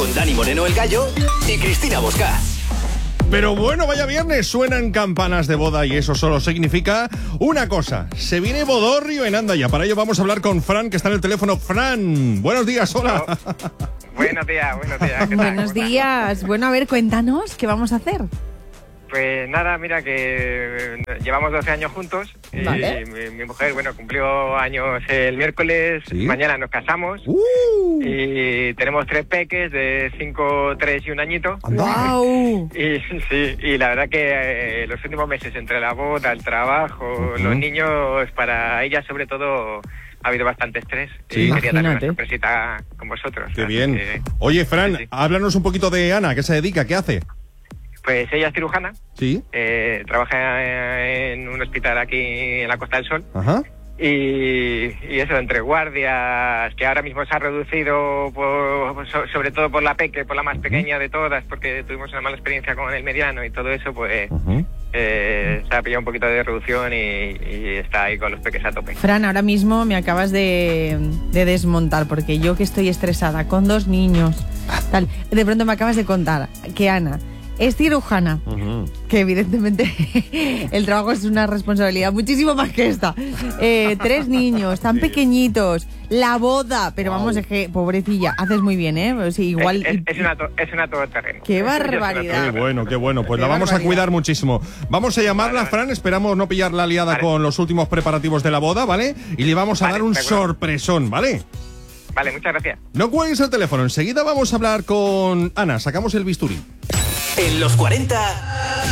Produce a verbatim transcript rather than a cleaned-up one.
con Dani Moreno el Gallo y Cristina Bosca. Pero bueno, vaya viernes, suenan campanas de boda y eso solo significa una cosa. Se viene bodorrio en Andaya. Para ello vamos a hablar con Fran, que está en el teléfono. Fran, buenos días, hola. Oh, buenos días, buenos días. ¿Qué tal? Buenos días. Bueno, a ver, cuéntanos, ¿qué vamos a hacer? Pues nada, mira que llevamos doce años juntos y Vale. mi, mi mujer, bueno, cumplió años el miércoles, ¿Sí? Mañana nos casamos Uh. y tenemos tres peques de cinco, tres y un añito. ¡Wow! Y sí, y la verdad que eh, los últimos meses entre la boda, el trabajo, Uh-huh. los niños, para ella sobre todo ha habido bastante estrés. Sí. Y quería darle una Imagínate. sorpresita con vosotros. Qué Así bien. que, Oye, Fran, Sí, sí. háblanos un poquito de Ana. ¿Qué se dedica? ¿Qué hace? pues ella es cirujana. Sí. Eh, trabaja en un hospital aquí en la Costa del Sol Ajá. y, y eso, entre guardias, que ahora mismo se ha reducido por- so- sobre todo por la peque, por la más pequeña de todas, porque tuvimos una mala experiencia con el mediano y todo eso, pues Uh-huh. eh, se ha pillado un poquito de reducción y, y está ahí con los peques a tope. Fran, ahora mismo me acabas de, de desmontar, porque yo que estoy estresada con dos niños, tal, de pronto me acabas de contar que Ana es cirujana, Uh-huh. que evidentemente el trabajo es una responsabilidad muchísimo más que esta. Eh, tres niños tan pequeñitos, la boda, pero Wow. vamos, es que pobrecilla, haces muy bien, ¿eh? Pues sí, igual. Es, es, es una, to- es una todoterreno. ¡Qué Es una barbaridad! Qué todoterreno. bueno, qué bueno. Pues Qué la vamos a barbaridad. cuidar muchísimo. Vamos a llamarla, Vale, vale. Fran. Esperamos no pillar la liada Vale. con los últimos preparativos de la boda, ¿vale? Y le vamos a Vale, dar un de acuerdo. sorpresón, ¿vale? Vale, muchas gracias. No cuelgues el teléfono. Enseguida vamos a hablar con Ana. Sacamos el bisturí. En los cuarenta,